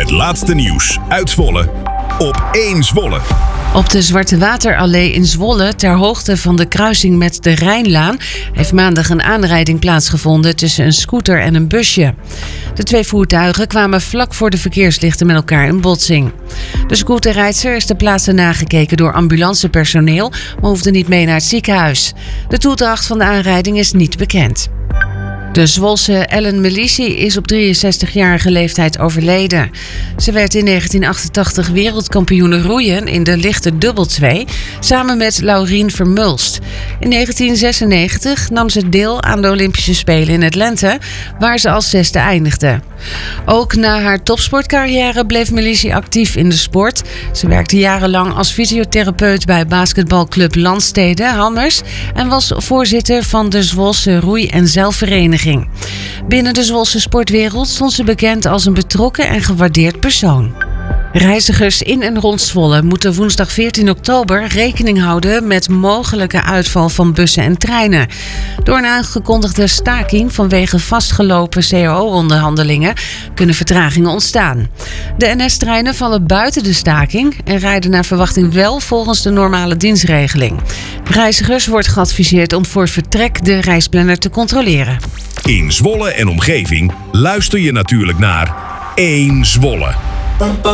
Het laatste nieuws uit Zwolle op 1 Zwolle. Op de Zwarte Waterallee in Zwolle, ter hoogte van de kruising met de Rijnlaan, heeft maandag een aanrijding plaatsgevonden tussen een scooter en een busje. De twee voertuigen kwamen vlak voor de verkeerslichten met elkaar in botsing. De scooterrijdster is ter plaatse nagekeken door ambulancepersoneel, maar hoefde niet mee naar het ziekenhuis. De toedracht van de aanrijding is niet bekend. De Zwolse Ellen Melissi is op 63-jarige leeftijd overleden. Ze werd in 1988 wereldkampioene roeien in de lichte dubbeltwee samen met Laurien Vermulst. In 1996 nam ze deel aan de Olympische Spelen in Atlanta, waar ze als 6e eindigde. Ook na haar topsportcarrière bleef Melissi actief in de sport. Ze werkte jarenlang als fysiotherapeut bij basketbalclub Landstede Hammers en was voorzitter van de Zwolse Roei- en Zeilvereniging. Binnen de Zwolse sportwereld stond ze bekend als een betrokken en gewaardeerd persoon. Reizigers in en rond Zwolle moeten woensdag 14 oktober rekening houden met mogelijke uitval van bussen en treinen. Door een aangekondigde staking vanwege vastgelopen CAO-onderhandelingen kunnen vertragingen ontstaan. De NS-treinen vallen buiten de staking en rijden naar verwachting wel volgens de normale dienstregeling. Reizigers wordt geadviseerd om voor vertrek de reisplanner te controleren. In Zwolle en omgeving luister je natuurlijk naar 1 Zwolle.